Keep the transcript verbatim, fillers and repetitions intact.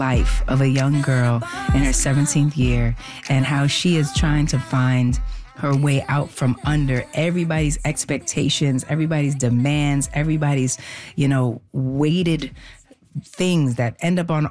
life of a young girl in her seventeenth year and how she is trying to find her way out from under everybody's expectations, everybody's demands, everybody's, you know, weighted things that end up on